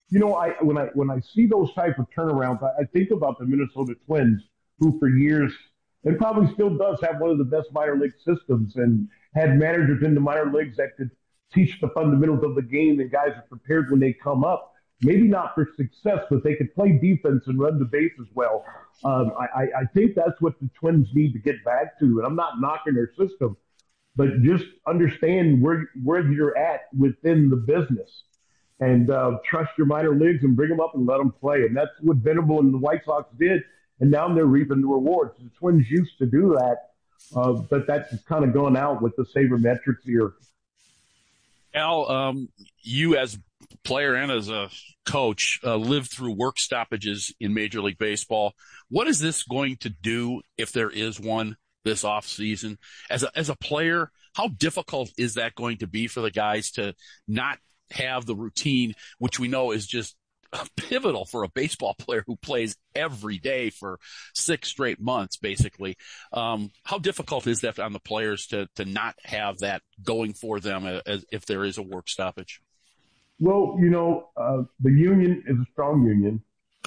When I see those type of turnarounds, I think about the Minnesota Twins, who for years and probably still does have one of the best minor league systems, and had managers in the minor leagues that could teach the fundamentals of the game, and guys are prepared when they come up. Maybe not for success, but they could play defense and run the bases well. I think that's what the Twins need to get back to. And I'm not knocking their system, but just understand where you're at within the business, and trust your minor leagues and bring them up and let them play. And that's what Venable and the White Sox did. And now they're reaping the rewards. The Twins used to do that, but that's kind of gone out with the sabermetrics here. Al, you as player and as a coach lived through work stoppages in Major League Baseball. What is this going to do if there is one this off season? As a player, how difficult is that going to be for the guys to not have the routine, which we know is just pivotal for a baseball player who plays every day for 6 straight months, basically? How difficult is that on the players to not have that going for them as if there is a work stoppage? Well, the union is a strong union.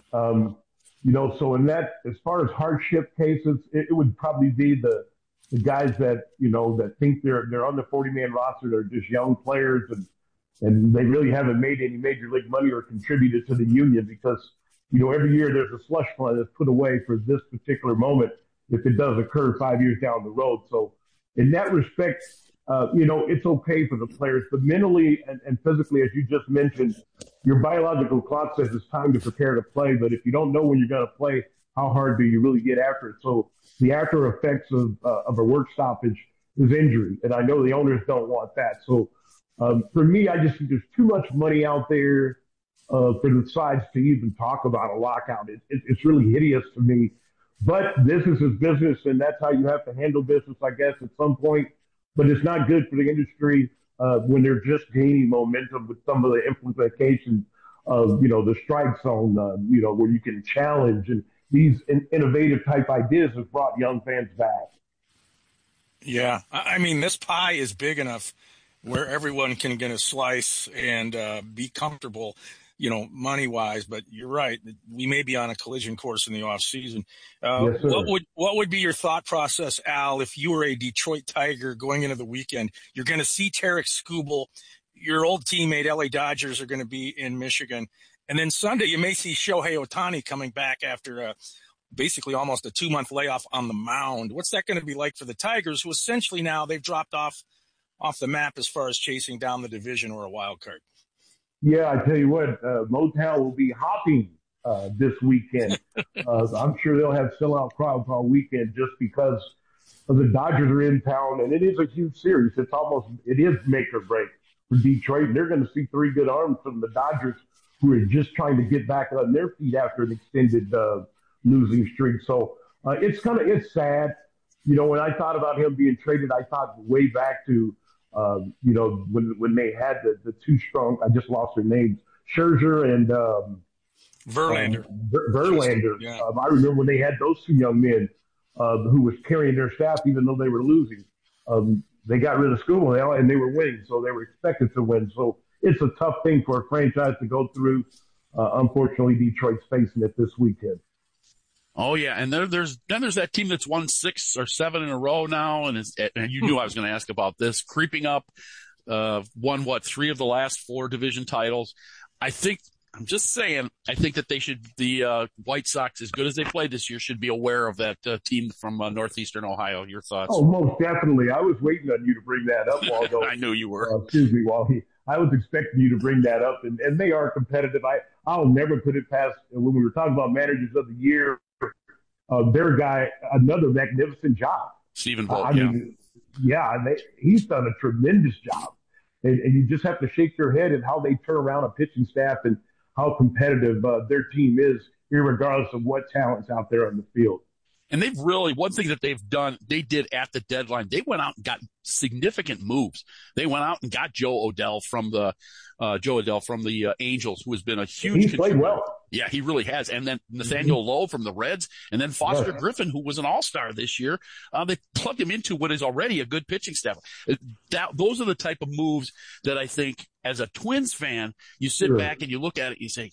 So in that, as far as hardship cases, it would probably be the guys that, that think they're on the 40-man roster. They're just young players, and they really haven't made any major league money or contributed to the union, because, every year there's a slush fund that's put away for this particular moment if it does occur 5 years down the road. So in that respect, it's okay for the players, but mentally and physically, as you just mentioned, your biological clock says it's time to prepare to play. But if you don't know when you're going to play, how hard do you really get after it? So the after effects of a work stoppage is injury. And I know the owners don't want that. So for me, I just think there's too much money out there for the sides to even talk about a lockout. It's really hideous to me. But business is business, and that's how you have to handle business, I guess, at some point. But it's not good for the industry when they're just gaining momentum with some of the implications of, the strike zone, where you can challenge. And these innovative type ideas have brought young fans back. Yeah. I mean, this pie is big enough where everyone can get a slice and be comfortable, money-wise. But you're right. We may be on a collision course in the off season. Yes, what would be your thought process, Al, if you were a Detroit Tiger going into the weekend? You're going to see Tarek Skubal. Your old teammate, LA Dodgers, are going to be in Michigan. And then Sunday, you may see Shohei Ohtani coming back after basically almost a 2-month layoff on the mound. What's that going to be like for the Tigers, who essentially now they've dropped off the map as far as chasing down the division or a wild card? Yeah, I tell you what, Motown will be hopping this weekend. I'm sure they'll have sellout crowds all weekend just because of the Dodgers are in town, and it is a huge series. It is make or break for Detroit, and they're going to see 3 good arms from the Dodgers, who are just trying to get back on their feet after an extended losing streak. So it's sad. When I thought about him being traded, I thought way back to when they had the 2 strong, I just lost their names, Scherzer and Verlander. Verlander. Yeah. I remember when they had those 2 young men who was carrying their staff even though they were losing. They got rid of Skubal and they were winning, so they were expected to win. So it's a tough thing for a franchise to go through. Unfortunately, Detroit's facing it this weekend. Oh yeah, and there's that team that's won 6 or 7 in a row now, and you knew I was going to ask about this, creeping up, won 3 of the last 4 division titles. I'm just saying, I think that the White Sox, as good as they played this year, should be aware of that team from northeastern Ohio. Your thoughts? Oh, most definitely. I was waiting on you to bring that up, Waldo. I knew you were. Wally. I was expecting you to bring that up, and they are competitive. I'll never put it past, when we were talking about managers of the year, their guy, another magnificent job. Stephen Vogt, he's done a tremendous job. And you just have to shake your head at how they turn around a pitching staff and how competitive their team is, irregardless of what talent's out there on the field. And one thing that they've done, they did at the deadline, they went out and got significant moves. They went out and got Joe Adell from the Angels, who has been a huge He's played well. Yeah, he really has. And then Nathaniel Lowe from the Reds, and then Foster Griffin, who was an all-star this year. They plugged him into what is already a good pitching staff. Those are the type of moves that I think, as a Twins fan, you sit back and you look at it and you say,